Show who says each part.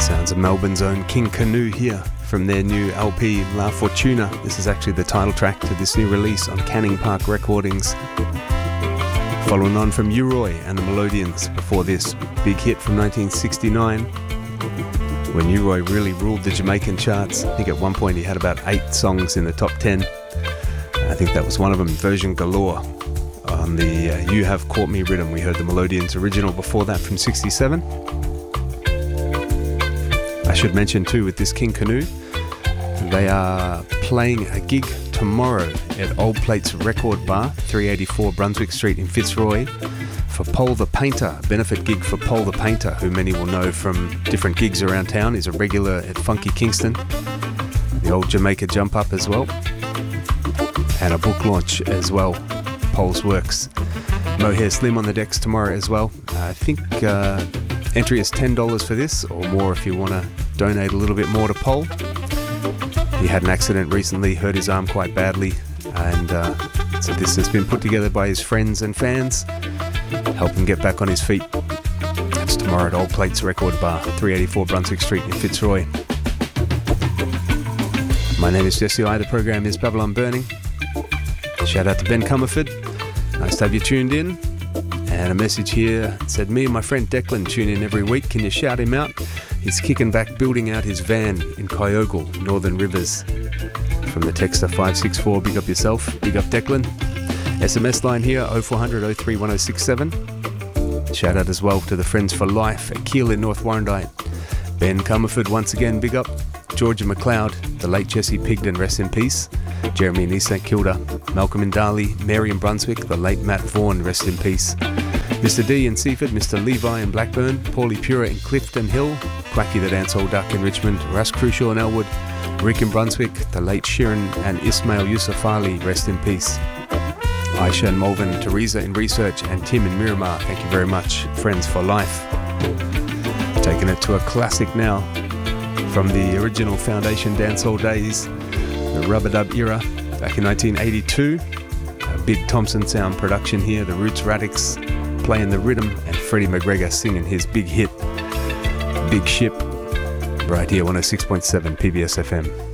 Speaker 1: Sounds of Melbourne's own King Canoe here from their new LP La Fortuna. This is actually the title track to this new release on Canning Park Recordings. Following on from U-Roy and the Melodians before this big hit from 1969 when U-Roy really ruled the Jamaican charts. I think at one point he had about 8 songs in the top 10. I think that was one of them, Version Galore, on the You Have Caught Me rhythm. We heard the Melodians original before that from 67. I should mention too with this King Canoe, they are playing a gig tomorrow at Old Plates Record Bar, 384 Brunswick Street in Fitzroy, for Paul the Painter, a benefit gig for Paul the Painter, who many will know from different gigs around town. He's a regular at Funky Kingston, the old Jamaica Jump Up as well, and a book launch as well, Paul's Works. Mohair Slim on the decks tomorrow as well. I think entry is $10 for this, or more if you want to donate a little bit more to Paul. He had an accident recently, hurt his arm quite badly, and so this has been put together by his friends and fans, help him get back on his feet. It's tomorrow at Old Plates Record Bar, 384 Brunswick Street in Fitzroy. My name is Jesse I, the program is Babylon Burning. Shout out to Ben Comerford, nice to have you tuned in. And a message here said, me and my friend Declan tune in every week, can you shout him out? He's kicking back building out his van in Kyogle, Northern Rivers. From the texter 564, big up yourself, big up Declan. SMS line here 0400 03 1067. Shout out as well to the Friends for Life at Kiel in North Warrandyte. Ben Comerford once again, big up. Georgia McLeod, the late Jesse Pigden, rest in peace. Jeremy in East St Kilda, Malcolm in Darley, Mary in Brunswick, the late Matt Vaughan, rest in peace. Mr. D in Seaford, Mr. Levi in Blackburn, Paulie Pura in Clifton Hill, Quacky the Dancehall Duck in Richmond, Russ Crucial in Elwood, Rick in Brunswick, the late Shirin and Ismail Yusuf Ali, rest in peace. Aisha and Malvin, Teresa in Research, and Tim in Miramar, thank you very much. Friends for Life. Taking it to a classic now from the original Foundation Dancehall days, the Rubber Dub era, back in 1982. A big Thompson sound production here, the Roots Radics playing the rhythm, and Freddie McGregor singing his big hit, Big Ship, right here, 106.7 PBS FM.